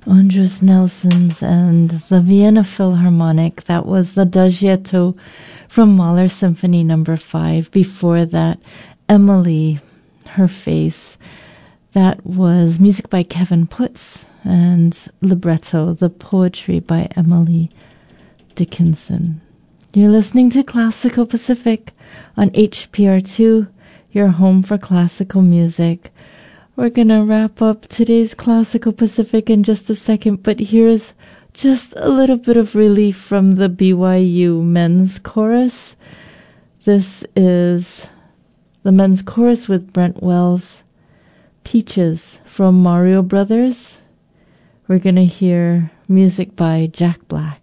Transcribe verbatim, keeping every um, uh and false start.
Andres Nelson's and the Vienna Philharmonic. That was the Dagietto from Mahler Symphony Number Five. Before that, Emily, Her Face. That was music by Kevin Putz, and libretto, the poetry by Emily Dickinson. You're listening to Classical Pacific on H P R two, your home for classical music. We're going to wrap up today's Classical Pacific in just a second, but here's just a little bit of relief from the B Y U men's chorus. This is the men's chorus with Brent Wells, Peaches from Mario Brothers. We're going to hear music by Jack Black.